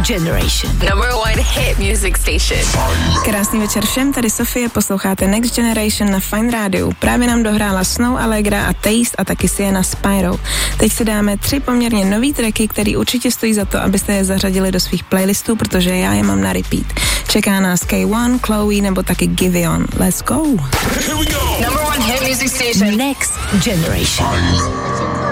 Generation. Number 1 hit music station. Krásný večer všem, tady Sofie, posloucháte Next Generation na Fine Radio. Právě nám dohrála Snow Allegra a Taste a taky Sienna Spyro. Teď si dáme 3 poměrně nový tracky, který určitě stojí za to, abyste je zařadili do svých playlistů, protože já je mám na repeat. Čeká nás K1, Chloe nebo taky Giveon. Let's go! Number 1 hit music station. Next Generation.